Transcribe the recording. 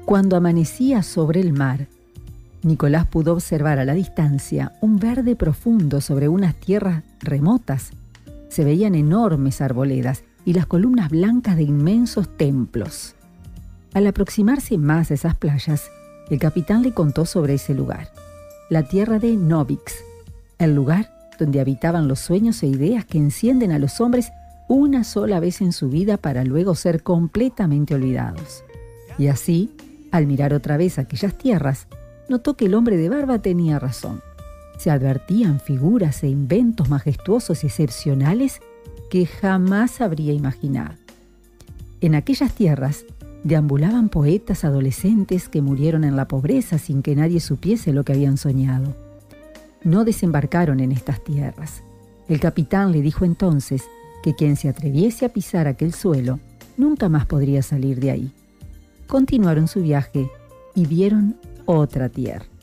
Cuando amanecía sobre el mar, Nicolás pudo observar a la distancia un verde profundo sobre unas tierras remotas. Se veían enormes arboledas y las columnas blancas de inmensos templos. Al aproximarse más a esas playas, el capitán le contó sobre ese lugar, la tierra de Novix, el lugar donde habitaban los sueños e ideas que encienden a los hombres una sola vez en su vida para luego ser completamente olvidados. Y así, al mirar otra vez aquellas tierras, notó que el hombre de barba tenía razón. Se advertían figuras e inventos majestuosos y excepcionales que jamás habría imaginado. En aquellas tierras deambulaban poetas adolescentes que murieron en la pobreza sin que nadie supiese lo que habían soñado. No desembarcaron en estas tierras. El capitán le dijo entonces que quien se atreviese a pisar aquel suelo nunca más podría salir de ahí. Continuaron su viaje y vieron otra tierra.